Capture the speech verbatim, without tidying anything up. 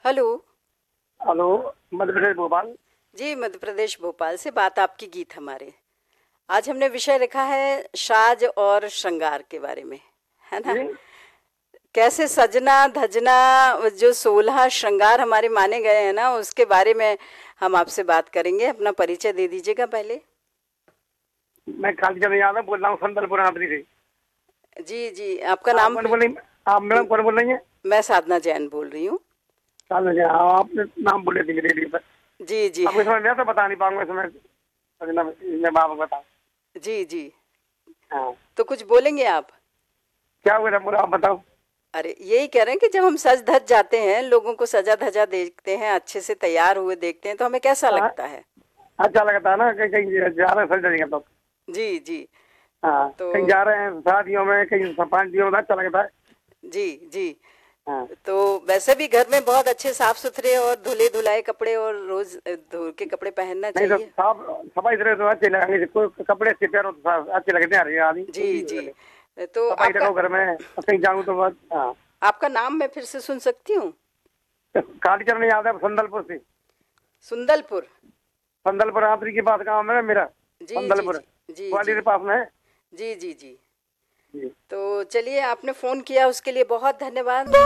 Hello. Hello, Madhya Pradesh Bhopal. जी, मध्य प्रदेश भोपाल से बात आपकी गीत हमारे। आज हमने विषय रखा है साज और श्रृंगार के बारे में, है ना। जी। कैसे सजना धजना, जो सोलह श्रृंगार हमारे माने गए हैं ना, उसके बारे में हम आपसे बात करेंगे। अपना परिचय दे दीजिएगा पहले। मैं कालीचरण यादव बोल रहा हूँ, संदलपुर आंतरी से। जी जी, आपका आप नाम। कौन बोल रही? आप मैडम कौन बोल रही हैं? मैं साधना जैन बोल रही हूँ। साधना जी, हाँ, आपने नाम बोले थे रेडियो पर। जी जी। आपको समझ में आया तो बता नहीं पाऊंगा इसमें। सजना मैं बाबा बता। जी जी। हाँ। तो कुछ बोलेंगे आप? क्या हुआ था पूरा, आप बताओ। अरे यही कह रहे हैं कि जब हम सज धज जाते हैं, लोगों को सजा धजा देखते हैं, अच्छे से तैयार हुए देखते हैं, तो हमें कैसा हाँ, लगता है? अच्छा लगता है ना, कहीं कहीं जा रहे हैं सज धज के तो। जी जी। हाँ, तो कहीं जा रहे हैं शादियों में, कहीं पार्टियों में, अच्छा लगता है। जी जी। हाँ। तो वैसे भी घर में बहुत अच्छे साफ सुथरे और धुले धुलाए कपड़े और रोज धो के कपड़े पहनना नहीं तो चाहिए। साफ सफाई से रहे तो अच्छे लगेंगे, कोई कपड़े अच्छे पहनो तो साफ अच्छे लगते हैं, यार आदमी कोई जी भी जी। करे। तो सफाई आपका रखो घर में, और कहीं जाऊँ तो बस। हाँ। आपका नाम मैं फिर से सुन सकती हूँ? कालीचरण यादव, संदलपुर से। सुंदलपुर। संदलपुर आंतरी के पास गाँव है मेरा। जी जी संदलपुर जी। जी ग्वालियर जी। के पास में है। जी जी जी। जी। तो चलिए, आपने फोन किया उसके लिए बहुत धन्यवाद।